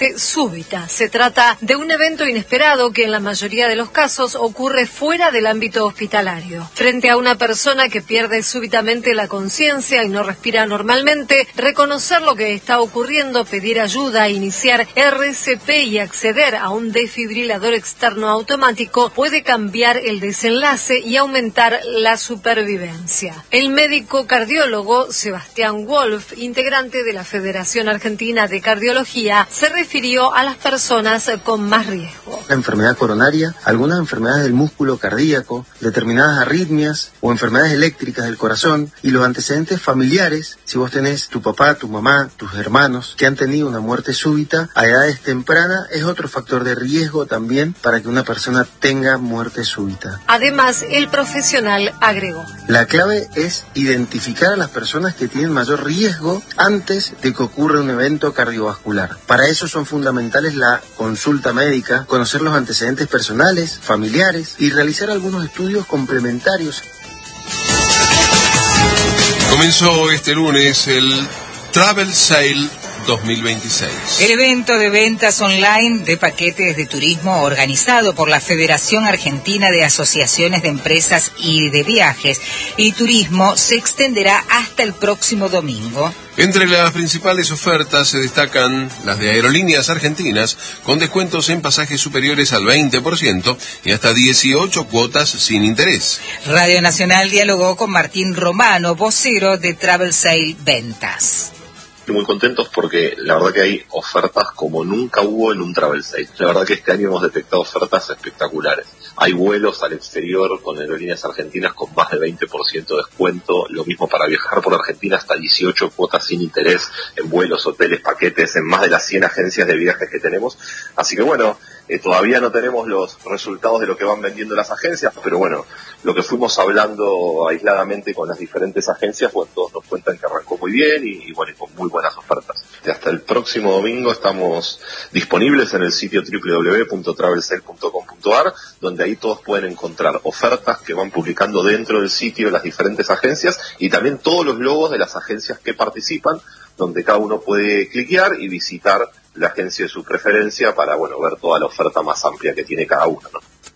súbita. Se trata de un evento inesperado que en la mayoría de los casos ocurre fuera del ámbito hospitalario. Frente a una persona que pierde súbitamente la conciencia y no respira normalmente, reconocer lo que está ocurriendo, pedir ayuda, iniciar RCP y acceder a un desfibrilador externo automático puede cambiar el desenlace y aumentar la supervivencia. El médico cardiólogo Sebastián Wolf, integrante de la Federación Argentina de Cardiología, se refirió a las personas con más riesgo. La enfermedad coronaria, algunas enfermedades del músculo cardíaco, determinadas arritmias o enfermedades eléctricas del corazón y los antecedentes familiares. Si vos tenés tu papá, tu mamá, tus hermanos que han tenido una muerte súbita a edades tempranas, es otro factor de riesgo también para que una persona tenga muerte súbita. Además, el profesional agregó: la clave es identificar a las personas que tienen mayor riesgo antes de que ocurra un evento cardiovascular. Para eso son fundamentales la consulta médica, conocer los antecedentes personales, familiares y realizar algunos estudios complementarios. Comenzó este lunes el Travel Sale 2026. El evento de ventas online de paquetes de turismo organizado por la Federación Argentina de Asociaciones de Empresas y de Viajes y Turismo se extenderá hasta el próximo domingo. Entre las principales ofertas se destacan las de Aerolíneas Argentinas, con descuentos en pasajes superiores al 20% y hasta 18 cuotas sin interés. Radio Nacional dialogó con Martín Romano, vocero de Travel Sale Ventas. Muy contentos porque la verdad que hay ofertas como nunca hubo en un Travel Sale. La verdad que este año hemos detectado ofertas espectaculares. Hay vuelos al exterior con Aerolíneas Argentinas con más de 20% de descuento, lo mismo para viajar por Argentina, hasta 18 cuotas sin interés en vuelos, hoteles, paquetes, en más de las 100 agencias de viajes que tenemos. Así que bueno, todavía no tenemos los resultados de lo que van vendiendo las agencias, pero bueno, lo que fuimos hablando aisladamente con las diferentes agencias, bueno, todos nos cuentan que arrancó muy bien y bueno, y con muy buenas ofertas. Hasta el próximo domingo estamos disponibles en el sitio www.travelsale.com.ar, donde ahí todos pueden encontrar ofertas que van publicando dentro del sitio de las diferentes agencias y también todos los logos de las agencias que participan, donde cada uno puede cliquear y visitar la agencia de su preferencia para, bueno, ver toda la oferta más amplia que tiene cada uno, ¿no?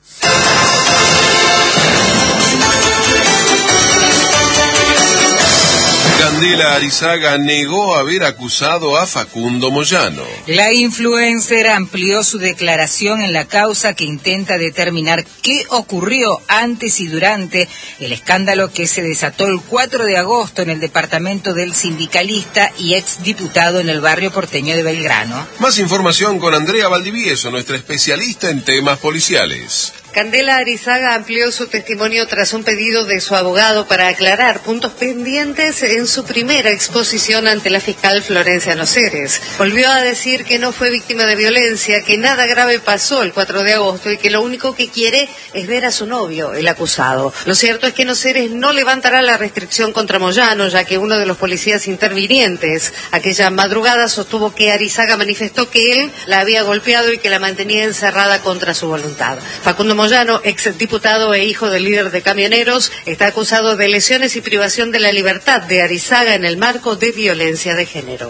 Candela Arizaga negó haber acusado a Facundo Moyano. La influencer amplió su declaración en la causa que intenta determinar qué ocurrió antes y durante el escándalo que se desató el 4 de agosto en el departamento del sindicalista y exdiputado en el barrio porteño de Belgrano. Más información con Andrea Valdivieso, nuestra especialista en temas policiales. Candela Arizaga amplió su testimonio tras un pedido de su abogado para aclarar puntos pendientes en su primera exposición ante la fiscal Florencia Noceres. Volvió a decir que no fue víctima de violencia, que nada grave pasó el 4 de agosto y que lo único que quiere es ver a su novio, el acusado. Lo cierto es que Noceres no levantará la restricción contra Moyano, ya que uno de los policías intervinientes aquella madrugada sostuvo que Arizaga manifestó que él la había golpeado y que la mantenía encerrada contra su voluntad. Facundo Moyano, exdiputado e hijo del líder de camioneros, está acusado de lesiones y privación de la libertad de Arizaga en el marco de violencia de género.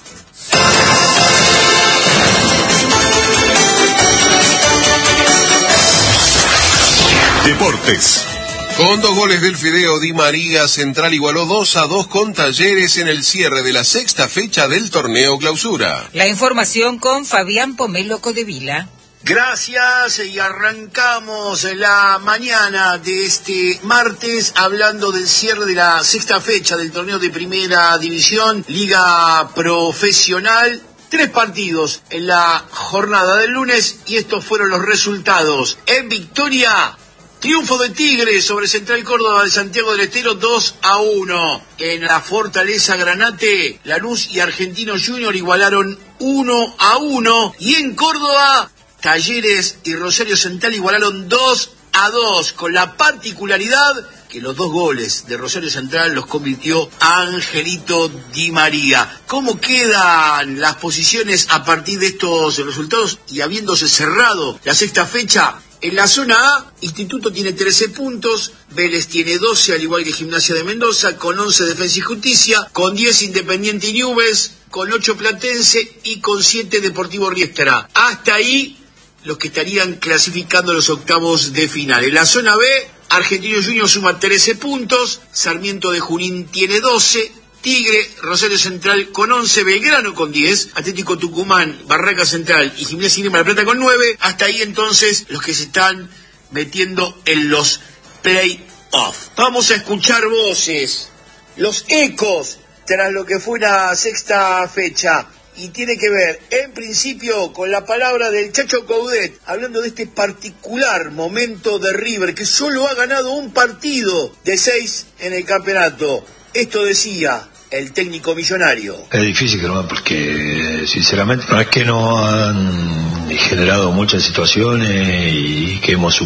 Deportes. Con 2 goles del Fideo Di María, Central igualó 2-2 con Talleres en el cierre de la 6ª fecha del torneo Clausura. La información con Fabián Pomelo Codevila. Gracias, y arrancamos la mañana de este martes hablando del cierre de la 6ª fecha del torneo de Primera División, Liga Profesional. 3 partidos en la jornada del lunes y estos fueron los resultados. En victoria, triunfo de Tigre sobre Central Córdoba de Santiago del Estero 2-1. En la Fortaleza Granate, Lanús y Argentino Junior igualaron 1-1. Y en Córdoba, Talleres y Rosario Central igualaron 2-2, con la particularidad que los 2 goles de Rosario Central los convirtió Angelito Di María. ¿Cómo quedan las posiciones a partir de estos resultados y habiéndose cerrado la 6ª fecha? En la zona A, Instituto tiene 13 puntos, Vélez tiene 12, al igual que Gimnasia de Mendoza, con 11 Defensa y Justicia, con 10 Independiente y Newell's, con 8 Platense y con 7 Deportivo Riestra. Hasta ahí los que estarían clasificando los octavos de final. En la zona B, Argentino Juniors suma 13 puntos, Sarmiento de Junín tiene 12, Tigre, Rosario Central con 11, Belgrano con 10, Atlético Tucumán, Barraca Central y Gimnasia y Grima de la Plata con 9. Hasta ahí entonces los que se están metiendo en los play-off. Vamos a escuchar voces, los ecos tras lo que fue la sexta fecha. Y tiene que ver, en principio, con la palabra del Chacho Coudet, hablando de este particular momento de River, que solo ha ganado un partido de 6 en el campeonato. Esto decía el técnico millonario. Es difícil, ¿no? Porque sinceramente no es que no han generado muchas situaciones y que hemos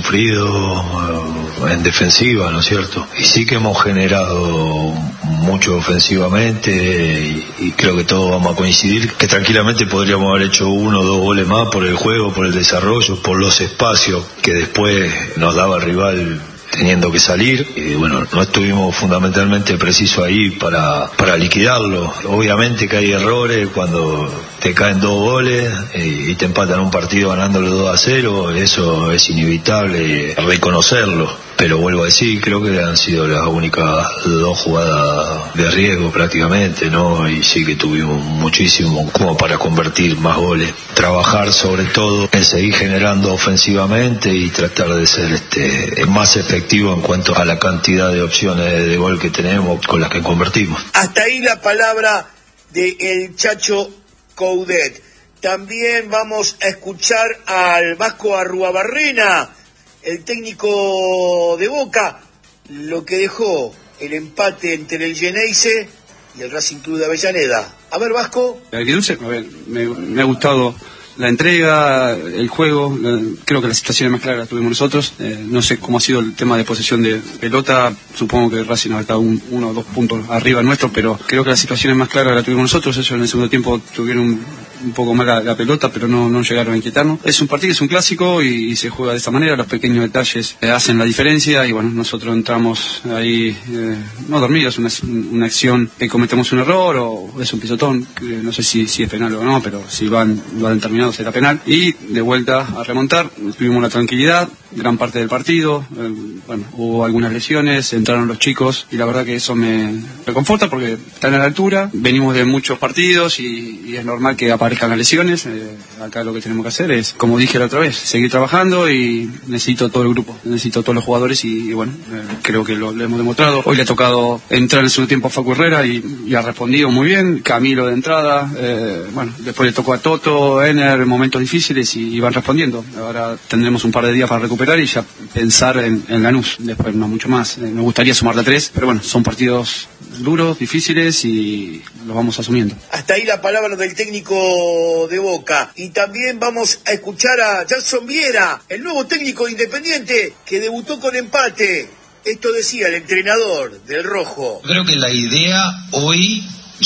sufrido en defensiva, ¿no es cierto? Y sí que hemos generado mucho ofensivamente y creo que todos vamos a coincidir que tranquilamente podríamos haber hecho 1 o 2 goles más por el juego, por el desarrollo, por los espacios que después nos daba el rival teniendo que salir, y bueno, no estuvimos fundamentalmente precisos ahí para liquidarlo. Obviamente que hay errores cuando te caen 2 goles y te empatan un partido ganándolo 2-0, eso es inevitable reconocerlo. Pero vuelvo a decir, creo que han sido las únicas 2 jugadas de riesgo prácticamente, ¿no? Y sí que tuvimos muchísimo como para convertir más goles. Trabajar sobre todo en seguir generando ofensivamente y tratar de ser más efectivo en cuanto a la cantidad de opciones de gol que tenemos con las que convertimos. Hasta ahí la palabra de el Chacho Coudet. También vamos a escuchar al Vasco Arruabarrena, el técnico de Boca, lo que dejó el empate entre el Geneise y el Racing Club de Avellaneda. A ver, Vasco. Agridulce, a ver, me ha gustado la entrega, el juego, creo que las situaciones más claras las tuvimos nosotros. No sé cómo ha sido el tema de posesión de pelota, supongo que Racing ha estado 1 o 2 puntos arriba nuestro, pero creo que las situaciones más claras las tuvimos nosotros. Ellos en el segundo tiempo tuvieron un poco más la pelota, pero no llegaron a inquietarnos. Es un partido, es un clásico y se juega de esta manera, los pequeños detalles hacen la diferencia y bueno, nosotros entramos ahí no dormidos, una acción que cometemos un error o es un pisotón, no sé si es penal o no, pero si lo han determinado será penal, y de vuelta a remontar, tuvimos la tranquilidad, gran parte del partido, bueno, hubo algunas lesiones, entraron los chicos y la verdad que eso me conforta porque están a la altura, venimos de muchos partidos y es normal que aparezcan las lesiones. Acá lo que tenemos que hacer es, como dije la otra vez, seguir trabajando y necesito todo el grupo, necesito todos los jugadores y bueno, creo que lo hemos demostrado. Hoy le ha tocado entrar en el segundo tiempo a Facu Herrera y ha respondido muy bien, Camilo de entrada, bueno, después le tocó a Toto, Ener, momentos difíciles y van respondiendo. Ahora tendremos un par de días para recuperar y ya pensar en Lanús, después no mucho más. Me gustaría sumarle 3, pero bueno, son partidos duros, difíciles y los vamos asumiendo. Hasta ahí la palabra del técnico de Boca. Y también vamos a escuchar a Jackson Viera, el nuevo técnico de Independiente que debutó con empate. Esto decía el entrenador del Rojo. Creo que la idea hoy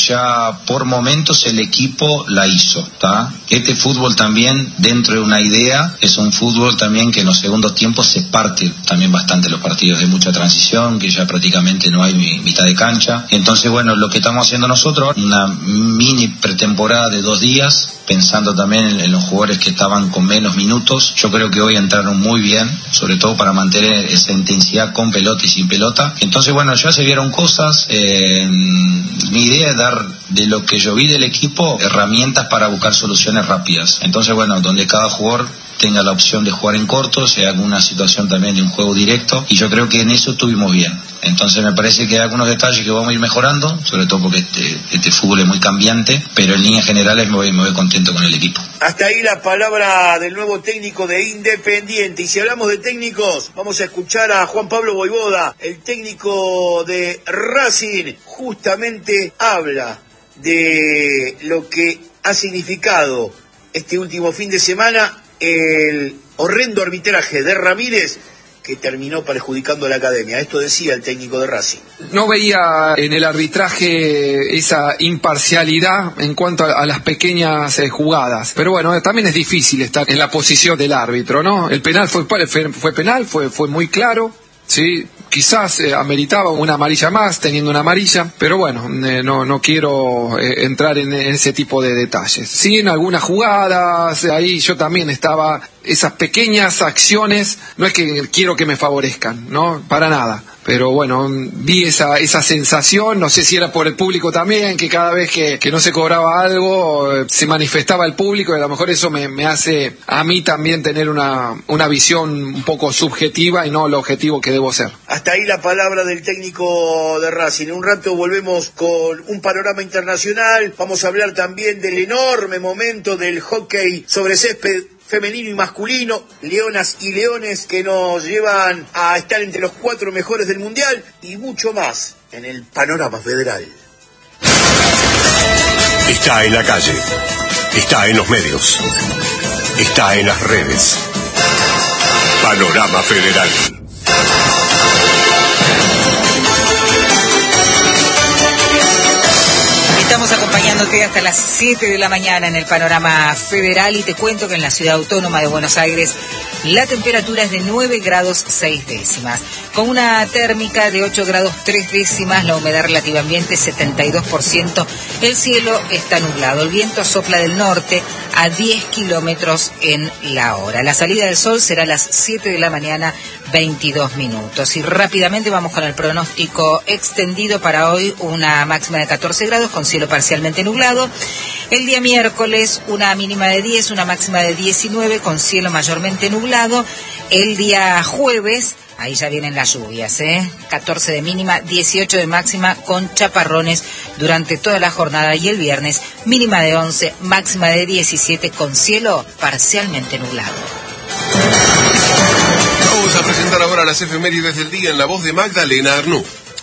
ya por momentos el equipo la hizo, ¿tá? Este fútbol también, dentro de una idea, es un fútbol también que en los segundos tiempos se parte también bastante los partidos de mucha transición, que ya prácticamente no hay mitad de cancha. Entonces, bueno, lo que estamos haciendo nosotros, una mini pretemporada de 2 días, pensando también en los jugadores que estaban con menos minutos. Yo creo que hoy entraron muy bien, sobre todo para mantener esa intensidad con pelota y sin pelota. Entonces, bueno, ya se vieron cosas. Mi idea es dar de lo que yo vi del equipo herramientas para buscar soluciones rápidas. Entonces, bueno, donde cada jugador tenga la opción de jugar en corto, sea alguna situación también de un juego directo, y yo creo que en eso estuvimos bien. Entonces me parece que hay algunos detalles que vamos a ir mejorando, sobre todo porque este fútbol es muy cambiante, pero en líneas generales me voy contento con el equipo. Hasta ahí la palabra del nuevo técnico de Independiente. Y si hablamos de técnicos, vamos a escuchar a Juan Pablo Voivoda, el técnico de Racing. Justamente habla de lo que ha significado este último fin de semana el horrendo arbitraje de Ramírez que terminó perjudicando a la academia. Esto decía el técnico de Racing. No veía en el arbitraje esa imparcialidad en cuanto a las pequeñas jugadas, pero bueno, también es difícil estar en la posición del árbitro, ¿no? El penal fue penal, fue muy claro. Sí, quizás ameritaba una amarilla más, teniendo una amarilla, pero bueno, no quiero entrar en ese tipo de detalles. Sí, en algunas jugadas, ahí yo también estaba, esas pequeñas acciones, no es que quiero que me favorezcan, ¿no? Para nada. Pero bueno, vi esa sensación, no sé si era por el público también, que cada vez que no se cobraba algo, se manifestaba el público, y a lo mejor eso me hace a mí también tener una visión un poco subjetiva y no lo objetivo que debo ser. Hasta ahí la palabra del técnico de Racing. En un rato volvemos con un panorama internacional, vamos a hablar también del enorme momento del hockey sobre césped femenino y masculino, leonas y leones que nos llevan a estar entre los 4 mejores del mundial y mucho más en el panorama federal. Está en la calle, está en los medios, está en las redes. Panorama Federal. Estamos acompañándote hasta las 7 de la mañana en el Panorama Federal, y te cuento que en la Ciudad Autónoma de Buenos Aires la temperatura es de 9 grados 6 décimas, con una térmica de 8 grados 3 décimas, la humedad relativa ambiente 72%, el cielo está nublado, el viento sopla del norte a 10 kilómetros en la hora. La salida del sol será a las 7 de la mañana, 22 minutos. Y rápidamente vamos con el pronóstico extendido para hoy: una máxima de 14 grados con cielo parcialmente nublado. El día miércoles una mínima de 10, una máxima de 19 con cielo mayormente nublado. El día jueves, ahí ya vienen las lluvias, 14 de mínima, 18 de máxima con chaparrones durante toda la jornada. Y el viernes mínima de 11, máxima de 17 con cielo parcialmente nublado. Vamos a presentar ahora las efemérides del día en la voz de Magdalena Arnú.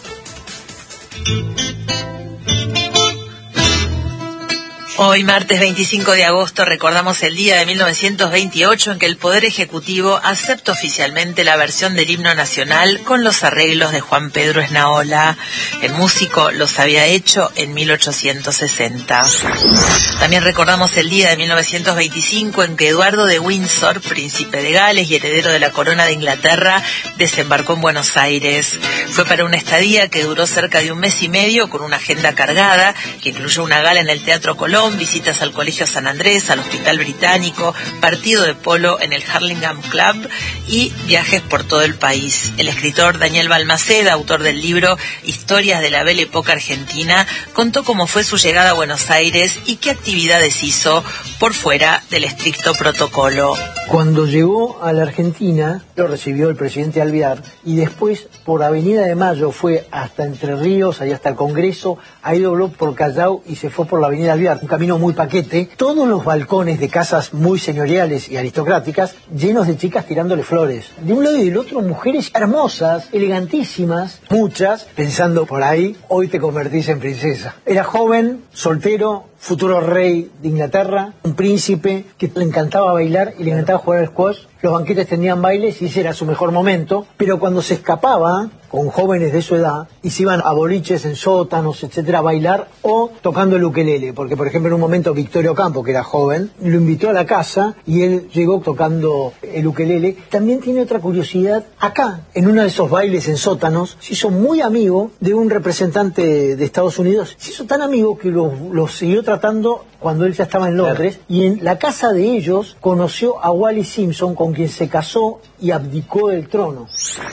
Hoy, martes 25 de agosto, recordamos el día de 1928 en que el Poder Ejecutivo aceptó oficialmente la versión del himno nacional con los arreglos de Juan Pedro Esnaola. El músico los había hecho en 1860. También recordamos el día de 1925 en que Eduardo de Windsor, príncipe de Gales y heredero de la corona de Inglaterra, desembarcó en Buenos Aires. Fue para una estadía que duró cerca de un mes y medio, con una agenda cargada que incluyó una gala en el Teatro Colón, visitas al Colegio San Andrés, al Hospital Británico, partido de polo en el Hurlingham Club y viajes por todo el país. El escritor Daniel Balmaceda, autor del libro Historias de la Belle Époque Argentina, contó cómo fue su llegada a Buenos Aires y qué actividades hizo por fuera del estricto protocolo. Cuando llegó a la Argentina, lo recibió el presidente Alvear, y después por Avenida de Mayo fue hasta Entre Ríos, ahí hasta el Congreso, ahí dobló por Callao y se fue por la Avenida Alvear, un camino muy paquete, todos los balcones de casas muy señoriales y aristocráticas, llenos de chicas tirándole flores. De un lado y del otro, mujeres hermosas, elegantísimas, muchas, pensando por ahí, hoy te convertís en princesa. Era joven, soltero, futuro rey de Inglaterra, un príncipe que le encantaba bailar y le encantaba jugar al squash. Los banquetes tenían bailes y ese era su mejor momento, pero cuando se escapaba con jóvenes de su edad y se iban a boliches en sótanos, etcétera, a bailar o tocando el ukelele, porque por ejemplo en un momento Victorio Campo, que era joven, lo invitó a la casa y él llegó tocando el ukelele. También tiene otra curiosidad: acá, en uno de esos bailes en sótanos, se hizo muy amigo de un representante de Estados Unidos. Se hizo tan amigo que lo siguió tratando cuando él ya estaba en Londres, y en la casa de ellos conoció a Wallis Simpson, con quien se casó y abdicó del trono.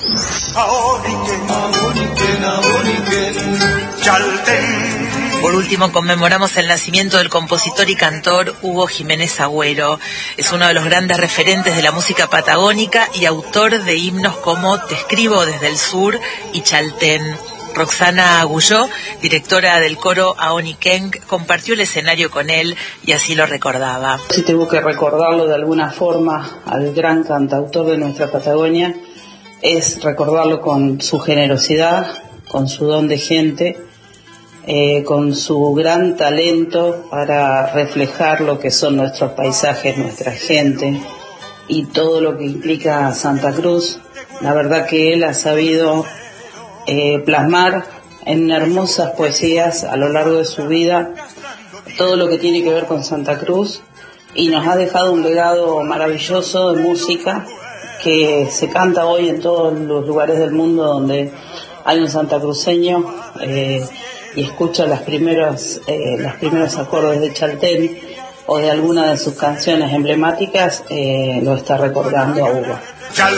Por último, conmemoramos el nacimiento del compositor y cantor Hugo Jiménez Agüero. Es uno de los grandes referentes de la música patagónica y autor de himnos como Te escribo desde el sur y Chaltén. Roxana Agulló, directora del coro Aoniquén, compartió el escenario con él y así lo recordaba. Si tengo que recordarlo de alguna forma al gran cantautor de nuestra Patagonia, es recordarlo con su generosidad, con su don de gente, con su gran talento para reflejar lo que son nuestros paisajes, nuestra gente y todo lo que implica Santa Cruz. La verdad que él ha sabido plasmar en hermosas poesías a lo largo de su vida todo lo que tiene que ver con Santa Cruz, y nos ha dejado un legado maravilloso de música que se canta hoy en todos los lugares del mundo donde hay un santacruceño y escucha los primeros acordes de Chaltén o de alguna de sus canciones emblemáticas, lo está recordando a Hugo.